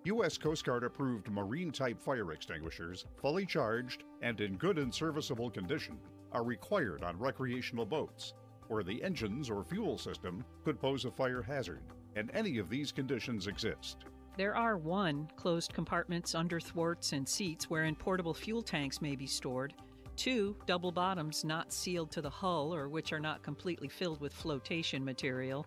U.S. Coast Guard approved marine-type fire extinguishers, fully charged and in good and serviceable condition, are required on recreational boats, where the engines or fuel system could pose a fire hazard, and any of these conditions exist. There are 1. Closed compartments under thwarts and seats wherein portable fuel tanks may be stored, 2. Double bottoms not sealed to the hull or which are not completely filled with flotation material,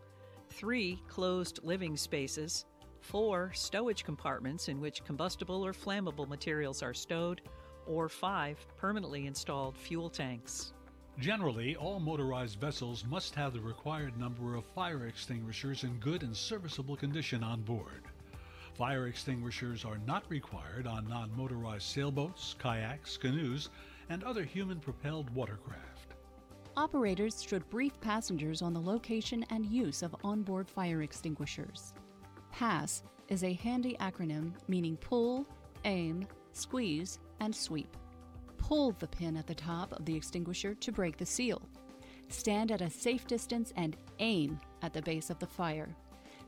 3. Closed living spaces, 4. Stowage compartments in which combustible or flammable materials are stowed, or 5. Permanently installed fuel tanks. Generally, all motorized vessels must have the required number of fire extinguishers in good and serviceable condition on board. Fire extinguishers are not required on non-motorized sailboats, kayaks, canoes, and other human-propelled watercraft. Operators should brief passengers on the location and use of onboard fire extinguishers. PASS is a handy acronym meaning pull, aim, squeeze, and sweep. Pull the pin at the top of the extinguisher to break the seal. Stand at a safe distance and aim at the base of the fire.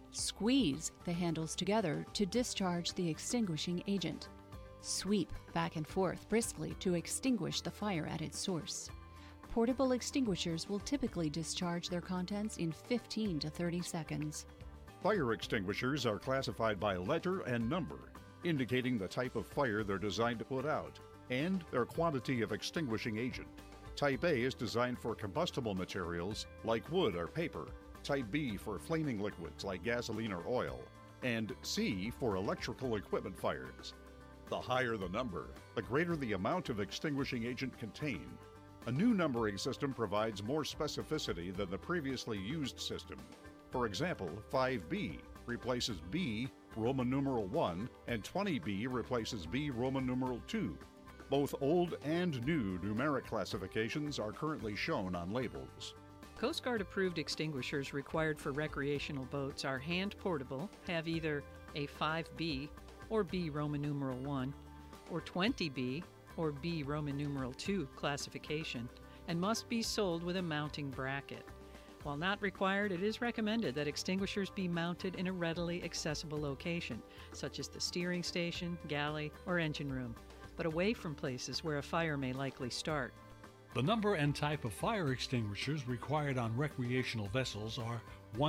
Squeeze the handles together to discharge the extinguishing agent. Sweep back and forth briskly to extinguish the fire at its source. Portable extinguishers will typically discharge their contents in 15 to 30 seconds. Fire extinguishers are classified by letter and number, indicating the type of fire they're designed to put out, and their quantity of extinguishing agent. Type A is designed for combustible materials like wood or paper, Type B for flaming liquids like gasoline or oil, and C for electrical equipment fires. The higher the number, the greater the amount of extinguishing agent contained. A new numbering system provides more specificity than the previously used system. For example, 5B replaces B Roman numeral 1 and 20B replaces B Roman numeral 2. Both old and new numeric classifications are currently shown on labels. Coast Guard approved extinguishers required for recreational boats are hand portable, have either a 5B or B Roman numeral 1, or 20B or B Roman numeral 2 classification, and must be sold with a mounting bracket. While not required, it is recommended that extinguishers be mounted in a readily accessible location, such as the steering station, galley, or engine room, but away from places where a fire may likely start. The number and type of fire extinguishers required on recreational vessels are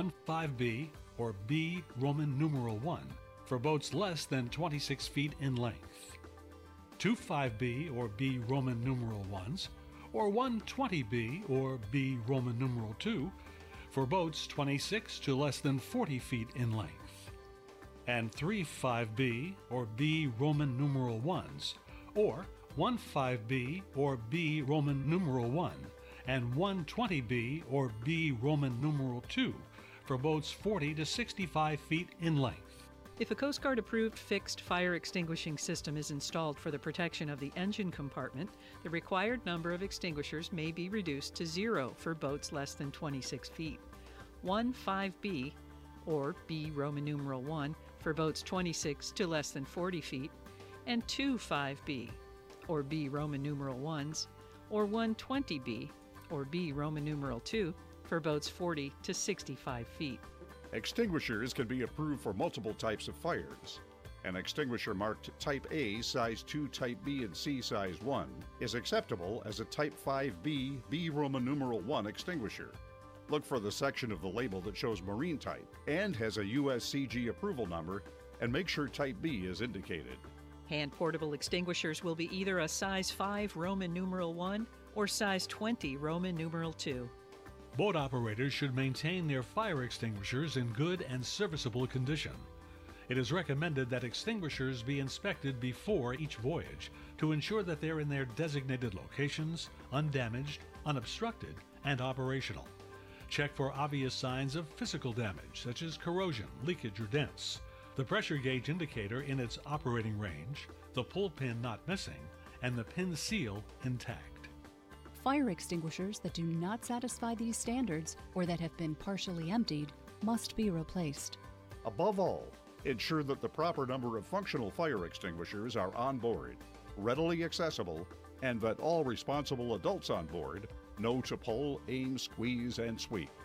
15B or B Roman numeral 1 for boats less than 26 feet in length, 25B or B Roman numeral 1s, or 120B or B Roman numeral 2 for boats 26 to less than 40 feet in length, and 35B or B Roman numeral 1s, or 15B or B Roman numeral 1 and 120B or B Roman numeral 2 for boats 40 to 65 feet in length. If a Coast Guard approved fixed fire extinguishing system is installed for the protection of the engine compartment, the required number of extinguishers may be reduced to 0 for boats less than 26 feet. 15B or B Roman numeral 1 for boats 26 to less than 40 feet, and 25B or B Roman numeral 1s, or 120B or B Roman numeral 2 for boats 40 to 65 feet. Extinguishers can be approved for multiple types of fires. An extinguisher marked Type A, Size 2, Type B, and C, Size 1 is acceptable as a Type 5B, B Roman numeral 1 extinguisher. Look for the section of the label that shows marine type and has a USCG approval number, and make sure Type B is indicated. Hand-portable extinguishers will be either a size 5 Roman numeral 1 or size 20 Roman numeral 2. Boat operators should maintain their fire extinguishers in good and serviceable condition. It is recommended that extinguishers be inspected before each voyage to ensure that they're in their designated locations, undamaged, unobstructed, and operational. Check for obvious signs of physical damage, such as corrosion, leakage, or dents, the pressure gauge indicator in its operating range, the pull pin not missing, and the pin seal intact. Fire extinguishers that do not satisfy these standards or that have been partially emptied must be replaced. Above all, ensure that the proper number of functional fire extinguishers are on board, readily accessible, and that all responsible adults on board know to pull, aim, squeeze, and sweep.